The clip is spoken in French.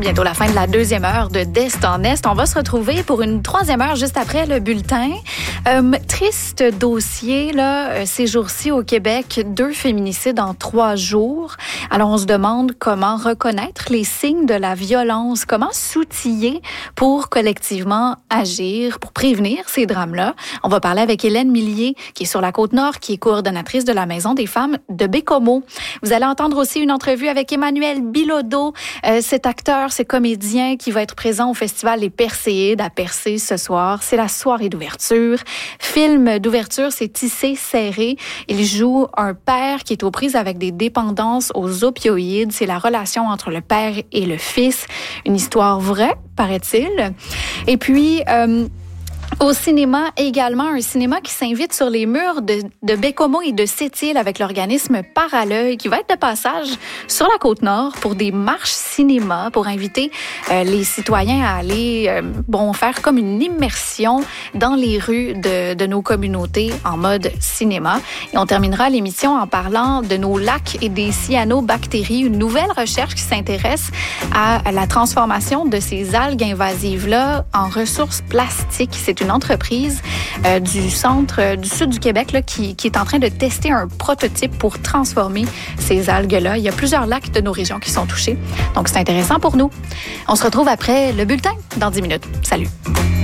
bientôt la fin de la deuxième heure de d'Est en Est. On va se retrouver pour une troisième heure juste après le bulletin. Triste dossier, là, ces jours-ci au Québec, 2 féminicides en 3 jours. Alors, on se demande comment reconnaître les signes de la violence, comment s'outiller pour collectivement agir, pour prévenir ces drames-là. On va parler avec Hélène Millier, qui est sur la Côte-Nord, qui est coordonnatrice de la Maison des femmes de Baie-Comeau. Vous allez entendre aussi une entrevue avec Emmanuel Bilodeau, cet acteur, ce comédien qui va être présent au Festival Les Perséides à Percé ce soir. C'est la soirée d'ouverture. Film d'ouverture, c'est Tissé serré. Il joue un père qui est aux prises avec des dépendances aux opioïdes. C'est la relation entre le père et le fils. Une histoire vraie, paraît-il. Et puis... au cinéma également, un cinéma qui s'invite sur les murs de Baie-Comeau et de Sept-Îles avec l'organisme Parallœil qui va être de passage sur la Côte-Nord pour des marches cinéma, pour inviter les citoyens à aller faire comme une immersion dans les rues de nos communautés en mode cinéma. Et on terminera l'émission en parlant de nos lacs et des cyanobactéries, une nouvelle recherche qui s'intéresse à la transformation de ces algues invasives-là en ressources plastiques. C'est une entreprise du sud du Québec là, qui est en train de tester un prototype pour transformer ces algues-là. Il y a plusieurs lacs de nos régions qui sont touchés. Donc, c'est intéressant pour nous. On se retrouve après le bulletin dans 10 minutes. Salut!